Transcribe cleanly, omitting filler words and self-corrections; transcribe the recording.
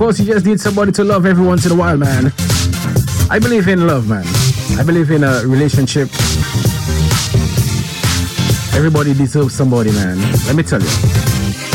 course, you just need somebody to love every once in a while, man. I believe in love, man. I believe in a relationship. Everybody deserves somebody, man. Let me tell you.